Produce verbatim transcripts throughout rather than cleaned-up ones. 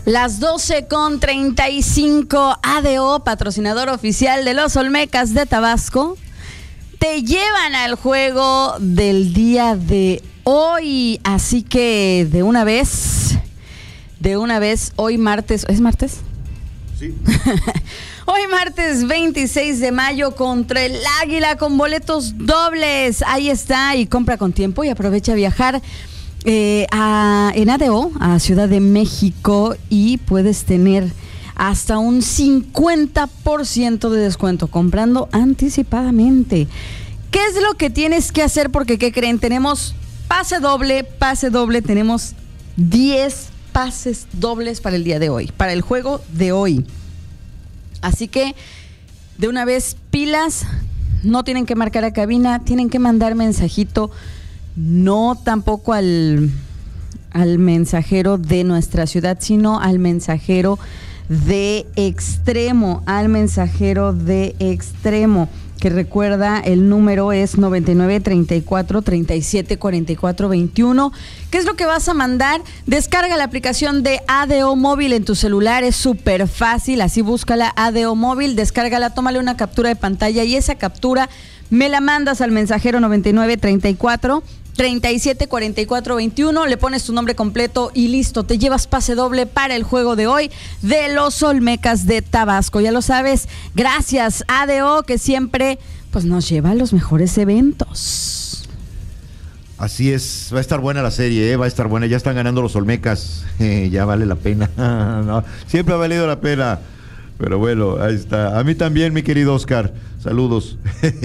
Las doce con treinta y cinco, A D O, patrocinador oficial de los Olmecas de Tabasco, te llevan al juego del día de hoy. Así que de una vez, de una vez, hoy martes, ¿es martes? Sí. Hoy martes veintiséis de mayo contra el Águila con boletos dobles. Ahí está, y compra con tiempo y aprovecha a viajar Eh, a, en A D O, a Ciudad de México, y puedes tener hasta un cincuenta por ciento de descuento comprando anticipadamente. ¿Qué es lo que tienes que hacer? Porque, ¿qué creen? Tenemos pase doble, pase doble, tenemos diez pases dobles para el día de hoy, para el juego de hoy. Así que, de una vez, pilas, no tienen que marcar a cabina, tienen que mandar mensajito. No tampoco al, al mensajero de nuestra ciudad, sino al mensajero de Extremo, al mensajero de Extremo, que recuerda, el número es noventa y nueve, treinta y cuatro, treinta y siete, cuarenta y cuatro, veintiuno. ¿Qué es lo que vas a mandar? Descarga la aplicación de A D O Móvil en tu celular, es súper fácil, así búscala, A D O Móvil, descárgala, tómale una captura de pantalla y esa captura me la mandas al mensajero noventa y nueve, treinta y cuatro, treinta y siete, cuarenta y cuatro, veintiuno, le pones tu nombre completo y listo, te llevas pase doble para el juego de hoy de los Olmecas de Tabasco. Ya lo sabes, gracias A D O, que siempre pues nos lleva a los mejores eventos. Así es, va a estar buena la serie, ¿eh? Va a estar buena, ya están ganando los Olmecas, eh, ya vale la pena. No, siempre ha valido la pena, pero bueno, ahí está. A mí también, mi querido Oscar, saludos.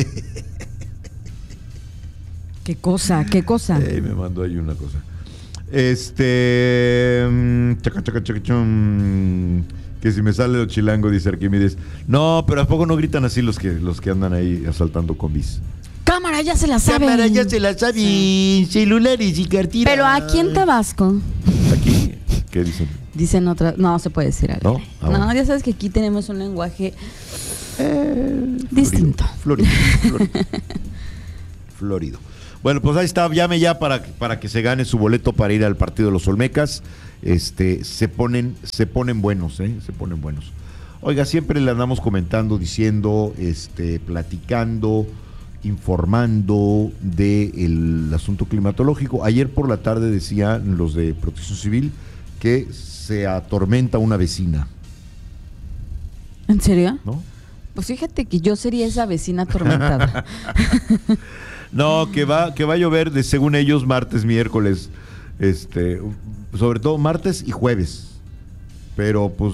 ¿Qué cosa? ¿Qué cosa? Eh, me mandó ahí una cosa. Este. Chaca, chaca, chaca, chum, que si me sale lo chilango, dice Arquímedes. No, pero ¿a poco no gritan así los que, los que andan ahí asaltando combis? Cámara, ya se la saben. Cámara, ya se la saben. Sí. Celulares y cartitas. Pero aquí en Tabasco. ¿Aquí? ¿Qué dicen? Dicen otra. No, se puede decir algo. ¿No? Ah, no, bueno. Ya sabes que aquí tenemos un lenguaje eh, distinto. Florido. Florido. Florido. Florido. Bueno, pues ahí está, llame ya para, para que se gane su boleto para ir al partido de los Olmecas. Este, se ponen, se ponen buenos, ¿eh? Se ponen buenos. Oiga, siempre le andamos comentando, diciendo, este, platicando, informando del asunto climatológico. Ayer por la tarde decían los de Protección Civil que se atormenta una vecina. ¿En serio? ¿No? Pues fíjate que yo sería esa vecina atormentada. No, que va, que va a llover, de, según ellos, martes, miércoles, este, sobre todo martes y jueves. Pero pues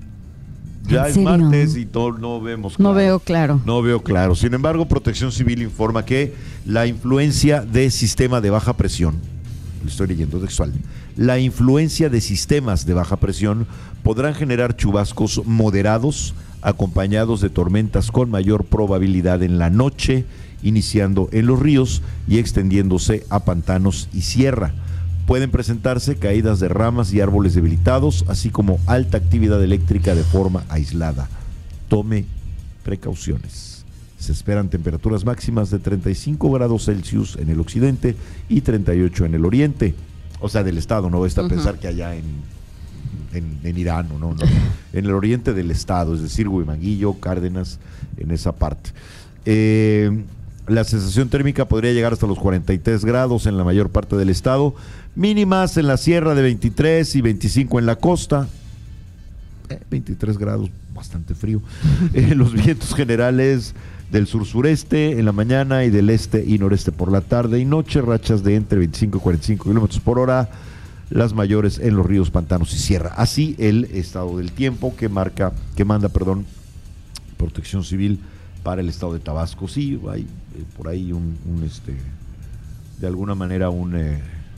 ya es martes y todo, no vemos claro. No veo claro. No veo claro. Sin embargo, Protección Civil informa que la influencia de sistema de baja presión, lo estoy leyendo textual, la influencia de sistemas de baja presión podrán generar chubascos moderados acompañados de tormentas con mayor probabilidad en la noche, iniciando en los ríos y extendiéndose a pantanos y sierra. Pueden presentarse caídas de ramas y árboles debilitados, así como alta actividad eléctrica de forma aislada. Tome precauciones. Se esperan temperaturas máximas de treinta y cinco grados Celsius en el occidente y treinta y ocho en el oriente. O sea, del estado, no basta uh-huh. pensar que allá en, en, en Irán, no, no, en el oriente del estado, es decir, Huimanguillo, Cárdenas, en esa parte. Eh... La sensación térmica podría llegar hasta los cuarenta y tres grados en la mayor parte del estado, mínimas en la sierra de veintitrés y veinticinco en la costa, eh, veintitrés grados, bastante frío. Eh, los vientos generales del sur-sureste en la mañana y del este y noreste por la tarde y noche, rachas de entre veinticinco y cuarenta y cinco kilómetros por hora, las mayores en los ríos, pantanos y sierra. Así el estado del tiempo que marca, que manda, perdón, Protección Civil para el estado de Tabasco. Sí, hay eh, por ahí un, un este de alguna manera un, eh,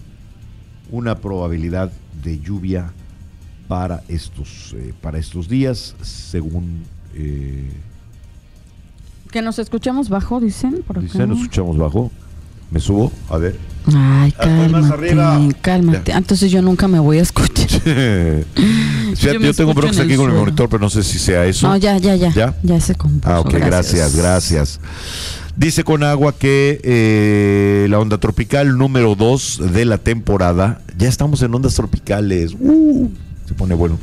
una probabilidad de lluvia para estos eh, para estos días, según eh, que nos escuchamos bajo, dicen por acá. Dicen, nos escuchamos bajo. Me subo, a ver. Ay, cálmate, más arriba. cálmate. Ya. Entonces yo nunca me voy a escuchar. Yo, yo tengo broncas aquí con el monitor, pero no sé si sea eso. No, ya, ya, ya. Ya, ya se compuso. Ah, ok, gracias, gracias. gracias. Dice Conagua que eh, la onda tropical número dos de la temporada, ya estamos en ondas tropicales. Uh, Se pone bueno.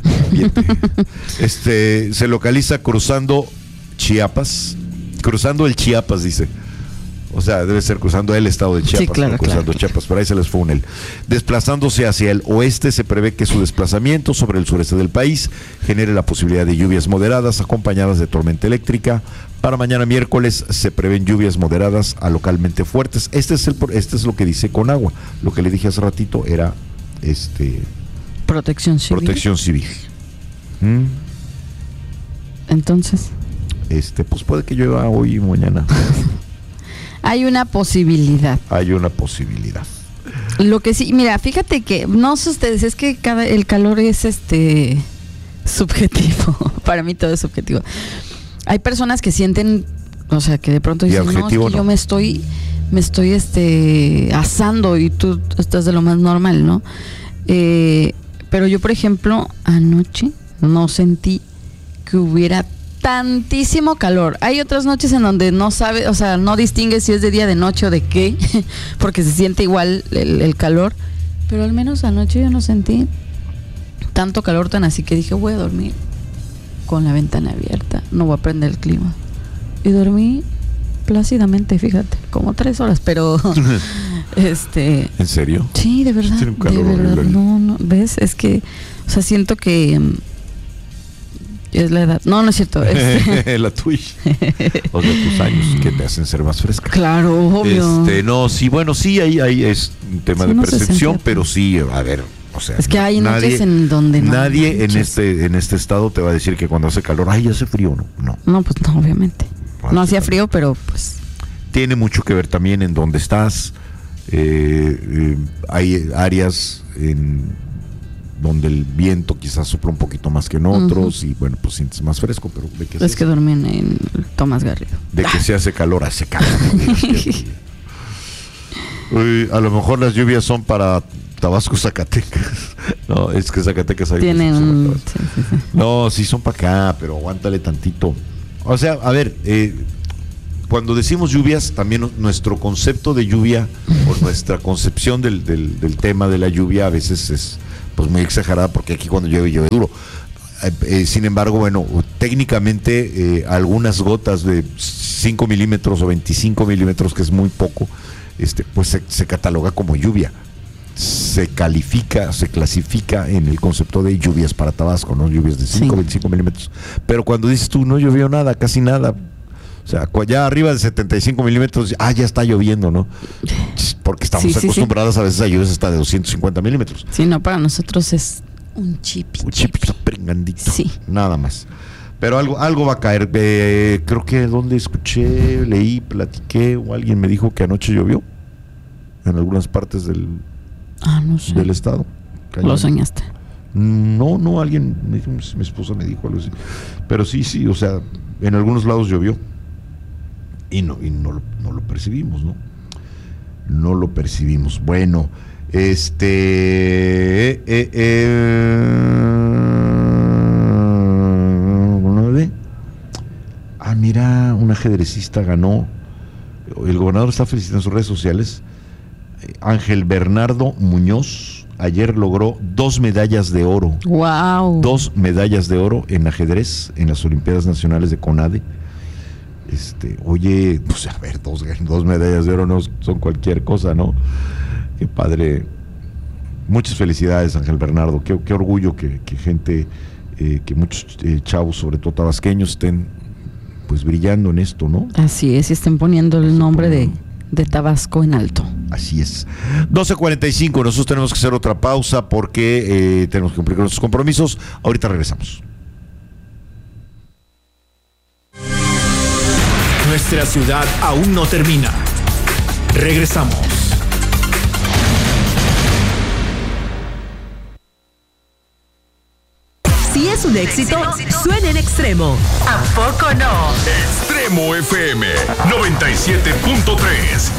Este, se localiza cruzando Chiapas, cruzando el Chiapas, dice. O sea, debe ser cruzando el estado de Chiapas, sí, claro, no cruzando claro. Chiapas, pero ahí se les fue un él. Desplazándose hacia el oeste, se prevé que su desplazamiento sobre el sureste del país genere la posibilidad de lluvias moderadas acompañadas de tormenta eléctrica. Para mañana miércoles se prevén lluvias moderadas a localmente fuertes. Este es el, este es lo que dice Conagua. Lo que le dije hace ratito era este protección civil. Protección civil. ¿Mm? Entonces, este, pues puede que llueva hoy y mañana. hay una posibilidad. Hay una posibilidad. Lo que sí, mira, fíjate que, no sé ustedes, es que cada, el calor es este subjetivo. Para mí todo es subjetivo. Hay personas que sienten, o sea, que de pronto dicen, no, es que no. yo me estoy, me estoy este asando y tú estás de lo más normal, ¿no? Eh, pero yo, por ejemplo, anoche no sentí que hubiera tantísimo calor. Hay otras noches en donde no sabe, o sea, no distingue si es de día, de noche o de qué, porque se siente igual el, el calor, pero al menos anoche yo no sentí tanto calor tan así que dije, voy a dormir con la ventana abierta, no voy a prender el clima. Y dormí plácidamente, fíjate, como tres horas, pero este ¿en serio? Sí, de verdad, tiene un calor de verdad, horrible. no, no, ves, es que, o sea, siento que um, es la edad. No, no es cierto. Este. La tuya. O sea, tus años que te hacen ser más fresca. Claro, obvio. Este, no, sí, bueno, sí, ahí, ahí es un tema sí, de no percepción, pero sí, a ver, o sea, es que hay nadie, noches en donde no. Nadie en este, en este estado te va a decir que cuando hace calor, ay, hace frío, no. No, no pues no, obviamente. Bueno, no hacía frío, pero pues. Tiene mucho que ver también en dónde estás. Eh, eh, hay áreas en donde el viento quizás sopla un poquito más que en otros, uh-huh. y bueno, pues sientes más fresco, pero de que es que dormí en, en Tomás Garrido. De que se hace calor, hace calor. Uy, a lo mejor las lluvias son para Tabasco, Zacatecas. No, es que Zacatecas hay tienen un... sí, sí, sí. No, sí son para acá, pero aguántale tantito. O sea, a ver, eh, cuando decimos lluvias, también nuestro concepto de lluvia o nuestra concepción del, del, del tema de la lluvia a veces es pues muy exagerada, porque aquí cuando llueve, llueve duro. Eh, eh, sin embargo, bueno, técnicamente eh, algunas gotas de cinco milímetros o veinticinco milímetros, que es muy poco, este, pues se, se cataloga como lluvia. Se califica, se clasifica en el concepto de lluvias para Tabasco, ¿no? Lluvias de cinco, sí. veinticinco milímetros. Pero cuando dices tú, no llovió nada, casi nada, o sea, ya arriba de setenta y cinco milímetros, ah, ya está lloviendo, ¿no? Porque estamos sí, acostumbrados sí, sí. a veces a lluvias hasta de doscientos cincuenta milímetros. Sí, no, para nosotros es un chip. Un chip pringandito, sí. Nada más. Pero algo, algo va a caer. Eh, creo que donde escuché, leí, platiqué, o alguien me dijo que anoche llovió en algunas partes del, ah, no sé. del estado. Cayó. ¿Lo soñaste? No, no, alguien, mi esposa me dijo algo así. Pero sí, sí, o sea, en algunos lados llovió. Y no, y no, no lo percibimos, ¿no? No lo percibimos. Bueno, este... Eh, eh, eh, ah, mira, un ajedrecista ganó. El gobernador está felicitando en sus redes sociales. Ángel Bernardo Muñoz ayer logró dos medallas de oro. ¡Wow! Dos medallas de oro en ajedrez en las Olimpiadas Nacionales de CONADE. Este, oye, pues a ver, dos, dos medallas de oro no son cualquier cosa, ¿no? Qué padre. Muchas felicidades, Ángel Bernardo. Qué, qué orgullo que, que gente, eh, que muchos eh, chavos, sobre todo tabasqueños, estén pues brillando en esto, ¿no? Así es, y estén poniendo el nombre de, de Tabasco en alto. Así es. doce cuarenta y cinco, nosotros tenemos que hacer otra pausa porque eh, tenemos que cumplir con nuestros compromisos. Ahorita regresamos. Nuestra ciudad aún no termina. Regresamos. Si es un éxito, suena en Extremo. ¿A poco no? Extremo F M noventa y siete punto tres.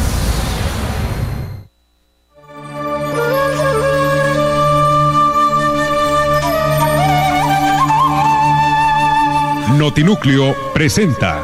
Notinúcleo presenta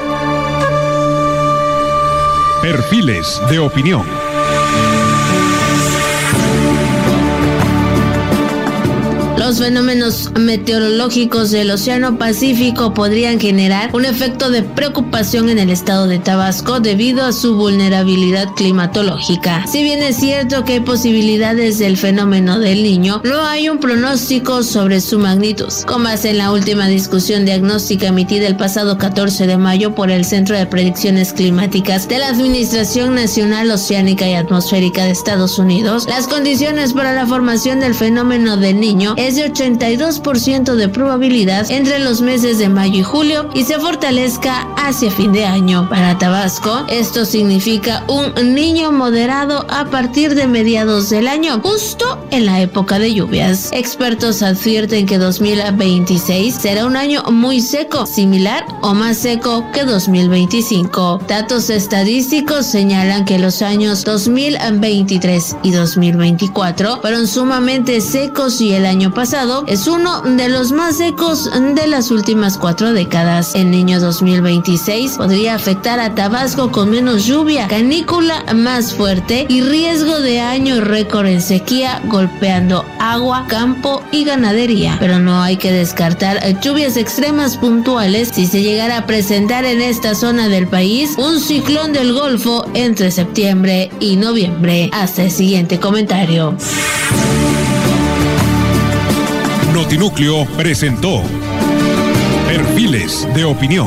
Perfiles de Opinión. Los los fenómenos meteorológicos del Océano Pacífico podrían generar un efecto de preocupación en el estado de Tabasco debido a su vulnerabilidad climatológica. Si bien es cierto que hay posibilidades del fenómeno del Niño, no hay un pronóstico sobre su magnitud. Con base en la última discusión diagnóstica emitida el pasado catorce de mayo por el Centro de Predicciones Climáticas de la Administración Nacional Oceánica y Atmosférica de Estados Unidos, las condiciones para la formación del fenómeno del Niño es de ochenta y dos por ciento de probabilidad entre los meses de mayo y julio y se fortalezca hacia fin de año. Para Tabasco, esto significa un Niño moderado a partir de mediados del año, justo en la época de lluvias. Expertos advierten que dos mil veintiséis será un año muy seco, similar o más seco que dos mil veinticinco. Datos estadísticos señalan que los años dos mil veintitrés y dos mil veinticuatro fueron sumamente secos y el año pasado es uno de los más secos de las últimas cuatro décadas. El Niño dos mil veintiséis podría afectar a Tabasco con menos lluvia, canícula más fuerte y riesgo de año récord en sequía, golpeando agua, campo y ganadería. Pero no hay que descartar lluvias extremas puntuales si se llegara a presentar en esta zona del país un ciclón del Golfo entre septiembre y noviembre. Hasta el siguiente comentario. Notinúcleo presentó Perfiles de Opinión.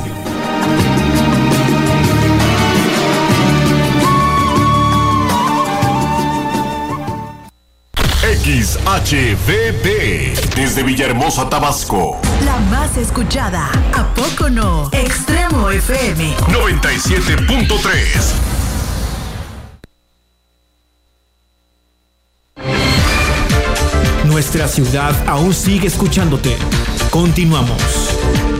X H V P desde Villahermosa, Tabasco. La más escuchada, ¿a poco no? Extremo F M noventa y siete punto tres. Nuestra ciudad aún sigue escuchándote. Continuamos.